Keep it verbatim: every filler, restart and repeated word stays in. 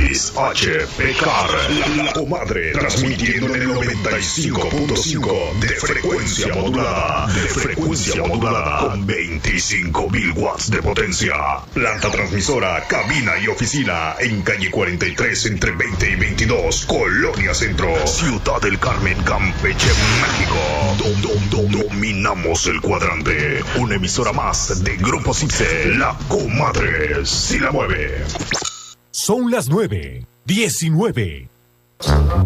Luis H. Pecar, la, la comadre, transmitiendo en el noventa y cinco punto cinco de frecuencia modulada, de frecuencia modulada, con veinticinco mil watts de potencia. Planta transmisora, cabina y oficina en calle cuarenta y tres entre veinte y veintidós, Colonia Centro, Ciudad del Carmen, Campeche, México. Dom, dom, dom, dominamos el cuadrante. Una emisora más de Grupo Cipse, la comadre si la mueve. Son las nueve, diecinueve.